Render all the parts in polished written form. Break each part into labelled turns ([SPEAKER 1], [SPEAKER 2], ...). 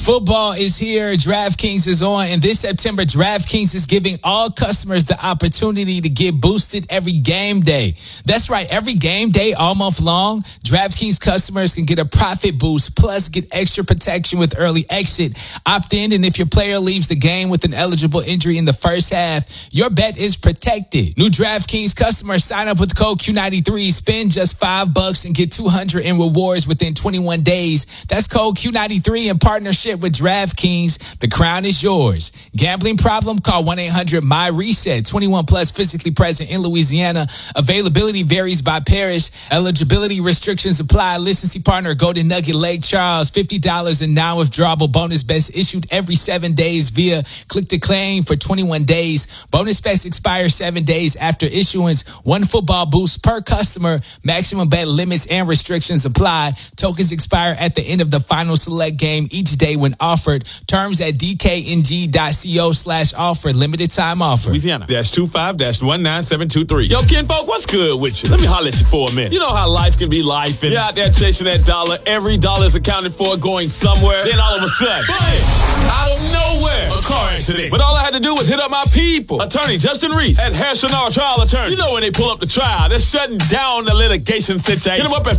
[SPEAKER 1] Football is here. DraftKings is on. And this September, DraftKings is giving all customers the opportunity to get boosted every game day. That's right. Every game day all month long, DraftKings customers can get a profit boost plus get extra protection with early exit. Opt in, and if your player leaves the game with an eligible injury in the first half, your bet is protected. New DraftKings customers sign up with code Q93. Spend just $5 and get $200 in rewards within 21 days. That's code Q93 in partnership with DraftKings. The crown is yours. Gambling problem? Call 1-800-MY-RESET. 21 plus, physically present in Louisiana. Availability varies by parish. Eligibility restrictions apply. Licensee partner Golden Nugget Lake Charles. $50 in non-withdrawable bonus bets issued every 7 days via click to claim for 21 days. Bonus bets expire 7 days after issuance. One football boost per customer. Maximum bet limits and restrictions apply. Tokens expire at the end of the final select game each day when offered. Terms at dkng.co/offer. Limited time offer.
[SPEAKER 2] Louisiana -25-19723. Yo, kinfolk, what's good with you? Let me holler at you for a minute. You know how life can be life, and you're out there chasing that dollar. Every dollar is accounted for going somewhere. Then all of a sudden, bam, out of nowhere, a car accident. But all I had to do was hit up my people. Attorney Justin Reese at Harrison-R Trial Attorney. You know when they pull up the trial, they're shutting down the litigation situation. Hit them up at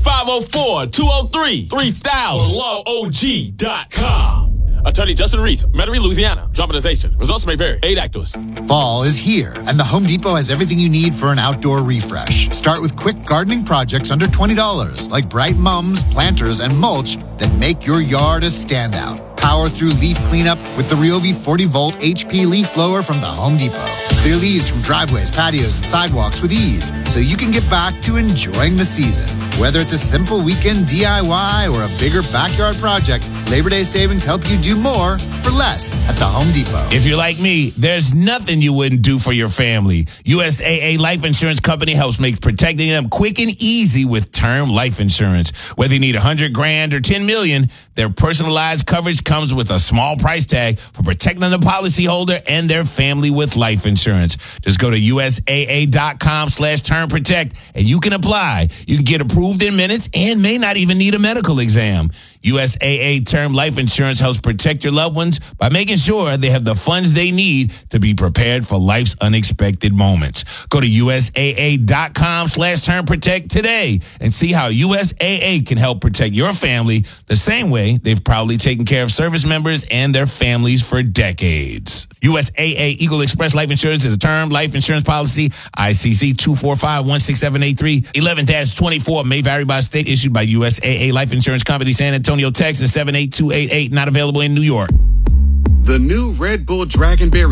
[SPEAKER 2] 504-203-3000 or lawog.com. Attorney Justin Reese, Metairie, Louisiana. Dramatization. Results may vary. 8 actors.
[SPEAKER 3] Fall is here, and the Home Depot has everything you need for an outdoor refresh. Start with quick gardening projects under $20, like bright mums, planters, and mulch that make your yard a standout. Power through leaf cleanup with the Ryobi 40-volt HP leaf blower from the Home Depot. Clear leaves from driveways, patios, and sidewalks with ease, so you can get back to enjoying the season. Whether it's a simple weekend DIY or a bigger backyard project, Labor Day savings help you do more for less at the Home Depot.
[SPEAKER 4] If you're like me, there's nothing you wouldn't do for your family. USAA Life Insurance Company helps make protecting them quick and easy with term life insurance. Whether you need $100,000 or $10 million, their personalized coverage comes with a small price tag for protecting the policyholder and their family with life insurance. Just go to USAA.com/term protect and you can apply. You can get approved in minutes and may not even need a medical exam. USAA Term Life Insurance helps protect your loved ones by making sure they have the funds they need to be prepared for life's unexpected moments. Go to USAA.com/term protect today and see how USAA can help protect your family the same way they've proudly taken care of service members and their families for decades. USAA Eagle Express Life Insurance is a term life insurance policy. ICC 245-16783 11-24 may vary by state. Issued by USAA Life Insurance Company, San Antonio, Texas 78288. Not available in New York.
[SPEAKER 5] The new Red Bull Dragonberry